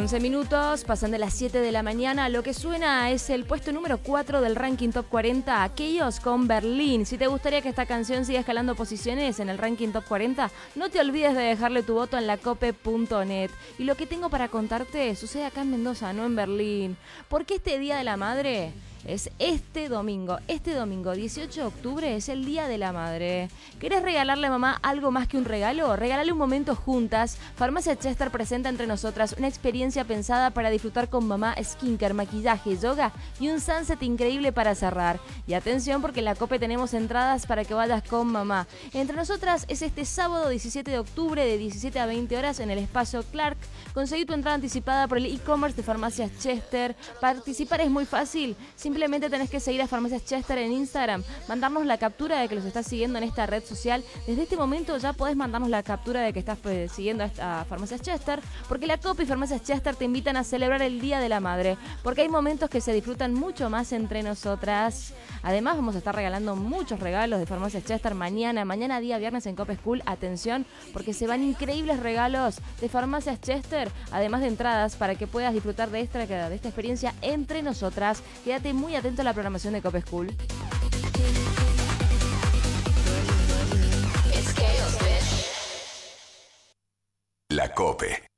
11 minutos, pasan de las 7 de la mañana. Lo que suena es el puesto número 4 del ranking Top 40, Aquellos con Berlín. Si te gustaría que esta canción siga escalando posiciones en el ranking Top 40, no te olvides de dejarle tu voto en lacope.net. Y lo que tengo para contarte sucede acá en Mendoza, no en Berlín. Porque este Día de la Madre es este domingo, 18 de octubre, es el Día de la Madre. ¿Querés regalarle a mamá algo más que un regalo? Regálale un momento juntas. Farmacia Chester presenta entre nosotras una experiencia pensada para disfrutar con mamá, skincare, maquillaje, yoga y un sunset increíble para cerrar. Y atención, porque en la COPE tenemos entradas para que vayas con mamá. Entre nosotras es este sábado 17 de octubre de 17 a 20 horas en el espacio Clark. Conseguí tu entrada anticipada por el e-commerce de Farmacias Chester. Participar es muy fácil. Simplemente tenés que seguir a Farmacias Chester en Instagram, mandarnos la captura de que los estás siguiendo en esta red social. Desde este momento ya podés mandarnos la captura de que estás siguiendo a Farmacias Chester, porque la COPE y Farmacias Chester te invitan a celebrar el Día de la Madre, porque hay momentos que se disfrutan mucho más entre nosotras. Además vamos a estar regalando muchos regalos de Farmacias Chester mañana día viernes en Cope School. Atención, porque se van increíbles regalos de Farmacias Chester, además de entradas para que puedas disfrutar de esta experiencia entre nosotras. Quédate muy atento a la programación de Cope School. La Cope.